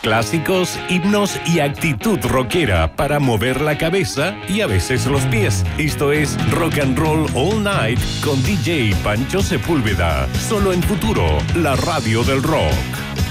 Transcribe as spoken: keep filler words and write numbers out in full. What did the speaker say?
Clásicos, himnos y actitud rockera para mover la cabeza y a veces los pies. Esto es Rock and Roll All Night con D J Pancho Sepúlveda. Solo en Futuro, la radio del rock.